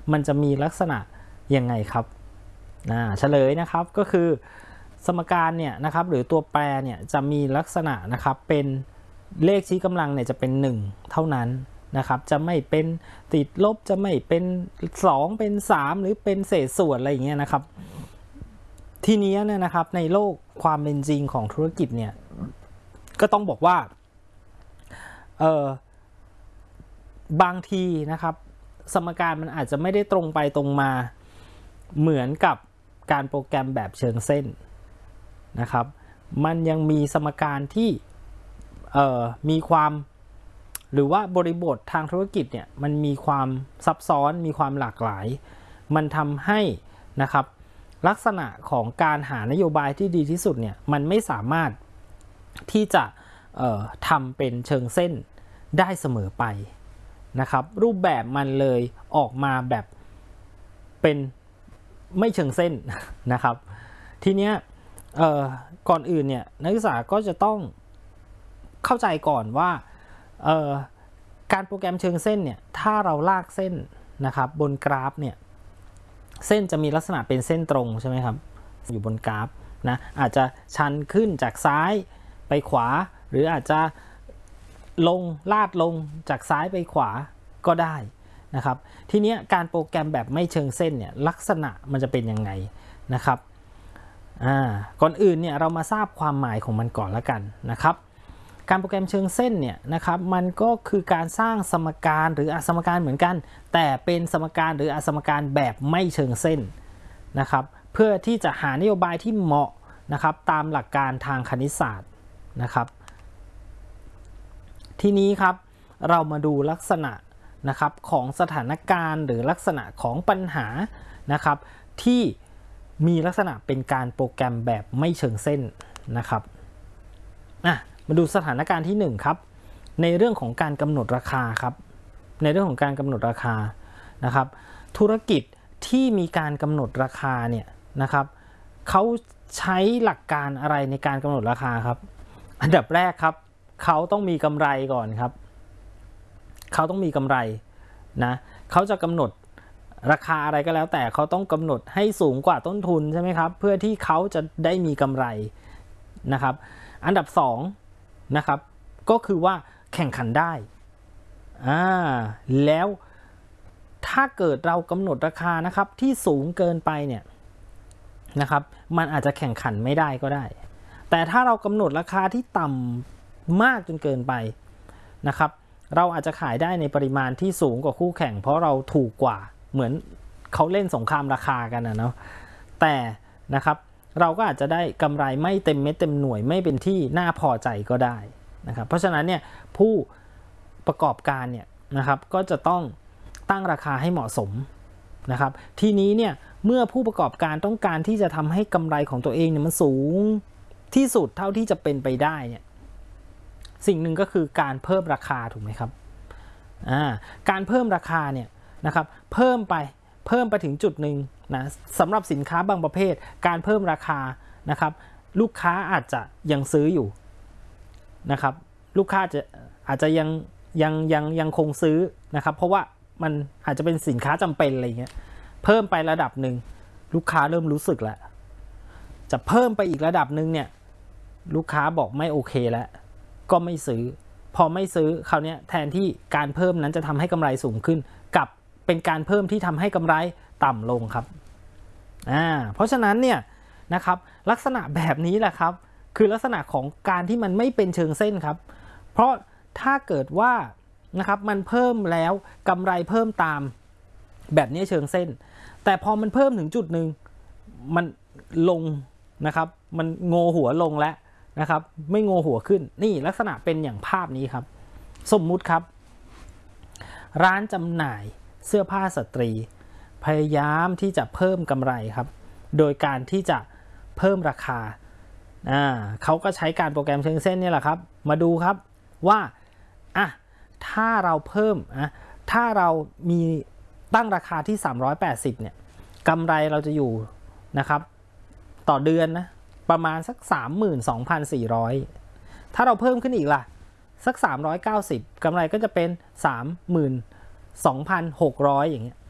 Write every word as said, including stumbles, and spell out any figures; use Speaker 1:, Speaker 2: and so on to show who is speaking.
Speaker 1: มันจะมีลักษณะยังไงครับอ่าเฉลยนะครับก็คือสมการเนี่ยนะครับหรือตัวแปรเนี่ยจะมีลักษณะนะครับเป็นเลขชี้กำลังเนี่ยจะเป็นหนึ่งเท่านั้นนะครับจะไม่เป็นติดลบจะไม่เป็นสองเป็นสามหรือเป็นเศษส่วนอะไรอย่างเงี้ยนะครับทีนี้เนี่ยนะครับในโลกความเป็นจริงของธุรกิจเนี่ยก็ต้องบอกว่าเออบางทีนะครับสมการมันอาจจะไม่ได้ตรงไปตรงมาเหมือนกับการโปรแกรมแบบเชิงเส้นนะครับมันยังมีสมการที่เอ่อมีความหรือว่าบริบททางธุรกิจเนี่ยมันมีความซับซ้อนมีความหลากหลายมันทำให้นะครับลักษณะของการหานโยบายที่ดีที่สุดเนี่ยมันไม่สามารถที่จะเอ่อทำเป็นเชิงเส้นได้เสมอไปนะครับรูปแบบมันเลยออกมาแบบเป็นไม่เชิงเส้นนะครับทีเนี้ยเอ่อก่อนอื่นเนี่ยนักศึกษาก็จะต้องเข้าใจก่อนว่าเอ่อการโปรแกรมเชิงเส้นเนี่ยถ้าเราลากเส้นนะครับบนกราฟเนี่ยเส้นจะมีลักษณะเป็นเส้นตรงใช่ไหมครับอยู่บนกราฟนะอาจจะชันขึ้นจากซ้ายไปขวาหรืออาจจะลงลาดลงจากซ้ายไปขวาก็ได้นะครับทีนี้การโปรแกรมแบบไม่เชิงเส้นเนี่ยลักษณะมันจะเป็นยังไงนะครับอ่าก่อนอื่นเนี่ยเรามาทราบความหมายของมันก่อนละกันนะครับการโปรแกรมเชิงเส้นเนี่ยนะครับมันก็คือการสร้างสมการหรืออสมการเหมือนกันแต่เป็นสมการหรืออสมการแบบไม่เชิงเส้นนะครับเพื่อที่จะหานโยบายที่เหมาะนะครับตามหลักการทางคณิตศาสตร์นะครับทีนี้ครับเรามาดูลักษณะนะครับของสถานการณ์หรือลักษณะของปัญหานะครับที่มีลักษณะเป็นการโปรแกรมแบบไม่เชิงเส้นนะครับอ่ะมาดูสถานการณ์ที่หนึ่งครับในเรื่องของการกำหนดราคาครับในเรื่องของการกำหนดราคานะครับธุรกิจที่มีการกำหนดราคาเนี่ยนะครับเขาใช้หลักการอะไรในการกำหนดราคาครับอันดับแรกครับเขาต้องมีกำไรก่อนครับเขาต้องมีกำไรนะเขาจะกำหนดราคาอะไรก็แล้วแต่เขาต้องกำหนดให้สูงกว่าต้นทุนใช่ไหมครับเพื่อที่เขาจะได้มีกำไรนะครับอันดับสองนะครับก็คือว่าแข่งขันได้อ่าแล้วถ้าเกิดเรากำหนดราคานะครับที่สูงเกินไปเนี่ยนะครับมันอาจจะแข่งขันไม่ได้ก็ได้แต่ถ้าเรากำหนดราคาที่ต่ำมากจนเกินไปนะครับเราอาจจะขายได้ในปริมาณที่สูงกว่าคู่แข่งเพราะเราถูกกว่าเหมือนเขาเล่นสงครามราคากันนะเนาะแต่นะครับเราก็อาจจะได้กำไรไม่เต็มเม็ดเต็มหน่วยไม่เป็นที่น่าพอใจก็ได้นะครับเพราะฉะนั้นเนี่ยผู้ประกอบการเนี่ยนะครับก็จะต้องตั้งราคาให้เหมาะสมนะครับทีนี้เนี่ยเมื่อผู้ประกอบการต้องการที่จะทำให้กำไรของตัวเองเนี่ยมันสูงที่สุดเท่าที่จะเป็นไปได้เนี่ยสิ่งหนึ่งก็คือการเพิ่มราคาถูกไหมครับอ่าการเพิ่มราคาเนี่ยนะครับเพิ่มไปเพิ่มไปถึงจุดหนึ่งนะสำหรับสินค้าบางประเภทการเพิ่มราคานะครับลูกค้าอาจจะยังซื้ออยู่นะครับลูกค้าจะอาจจะยังยังยังยังคงซื้อนะครับเพราะว่ามันอาจจะเป็นสินค้าจำเป็นอะไรเงี้ยเพิ่มไประดับหนึ่งลูกค้าเริ่มรู้สึกแล้วจะเพิ่มไปอีกระดับหนึ่งเนี่ยลูกค้าบอกไม่โอเคแล้วก็ไม่ซื้อพอไม่ซื้อคราวนี้แทนที่การเพิ่มนั้นจะทำให้กำไรสูงขึ้นกับเป็นการเพิ่มที่ทำให้กำไรต่ำลงครับอ่าเพราะฉะนั้นเนี่ยนะครับลักษณะแบบนี้แหละครับคือลักษณะของการที่มันไม่เป็นเชิงเส้นครับเพราะถ้าเกิดว่านะครับมันเพิ่มแล้วกำไรเพิ่มตามแบบนี้เชิงเส้นแต่พอมันเพิ่มถึงจุดหนึ่งมันลงนะครับมันโงหัวลงแล้วนะครับไม่โงหัวขึ้นนี่ลักษณะเป็นอย่างภาพนี้ครับสมมุติครับร้านจำหน่ายเสื้อผ้าสตรีพยายามที่จะเพิ่มกำไรครับโดยการที่จะเพิ่มราคาอ่าเขาก็ใช้การโปรแกรมเชิงเส้นนี่แหละครับมาดูครับว่าอ่ะถ้าเราเพิ่มอ่ะถ้าเรามีตั้งราคาที่สามร้อยแปดสิบเนี่ยกำไรเราจะอยู่นะครับต่อเดือนนะประมาณสัก สามหมื่นสองพันสี่ร้อย ถ้าเราเพิ่มขึ้นอีกล่ะสักสามร้อยเก้าสิบกำไรก็จะเป็น สามหมื่นสองพันหกร้อย อย่างเงี้ย